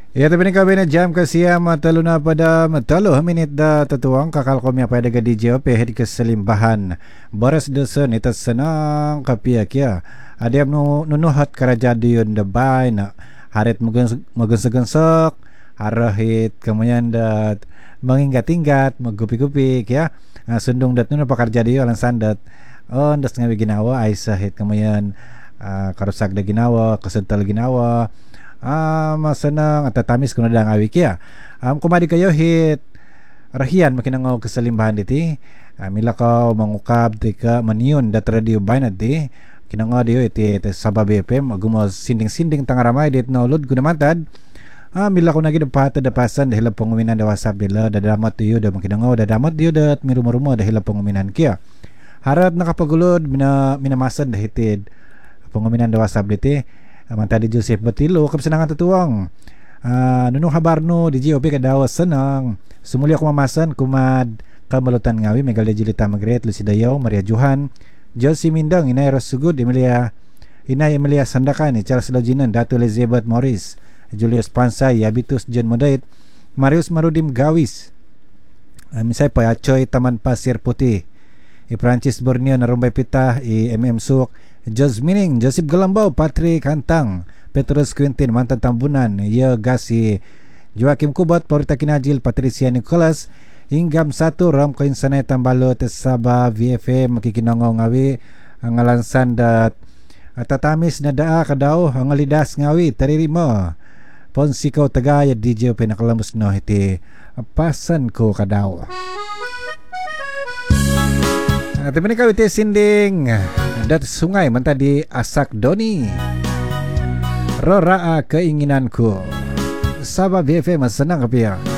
Ya, tapi ni kami na jam ke siam talo na pada matalo minit da tatuang kakal ko miya pada ga DJ pehed keselimbahan Boris Dawson ita senang kapia kia adiam nunuhat karaja diun da bay na harit magensek harahit kemudian dat menginggat-inggat magupi-gupi ya sundung dat nuna pakarja diyo alang sandat das ngawi ginawa ay sahit kemudian karusak da ginawa kesental ginawa masanang at tatamis ko na lang awik ya kumadi kayo hit rahian makinangaw keselimbahan diti mila ka mangukab tika maniun dat radio bainat di kinangaw diyo iti Sabah BFM agumos sinding-sinding tangaramay dit na ulod gunamantad mila ko naging dapasan dahil panguminan da wasap dila dadamat diyo da makinangaw dadamat diyo dat mirumo-rumo dahil panguminan kia harap nakapagulod minamasan dahitid panguminan da wasap diti Mantadi Joseph Batilo kapsanangan tutuang nunong habar no di GOP kadawas senang sumuli ako mamasan kumad kamalutan ngawi Megalya Jilita Magret Lucy Dayaw Maria Johan Josie Mindang Inay Rosugod Inay Emilia Sandakan Charles Loginan Datu Elizabeth Morris Julius Pansay Yabitus John Modait Marius Marudim Gawis misay pa Choy Taman Pasir Putih Francis Borneo Narumbay Pitah MM Suk Jos Mining, Joseph Galambao, Patrick Hantang, Petrus Quintin, Mantan Tambunan, Gasi, Joaquim Kubat, Paurita Kinajil, Patricia Nicolas, Hinggam 1, Ram Koin Sanay Tambalo, Sabah VFM, Makikinangaw ngawi, ang alansan dat tatamis na daa kadaw, ang alidas ngawi, taririmo, Ponsikaw Tagaya, DJ Pinakalamus no, iti pasan ko kadaw. Tapi ni kau iti sinding dat sungai mentadi Asak Doni Roraa keinginanku Sabah BFM senang kapia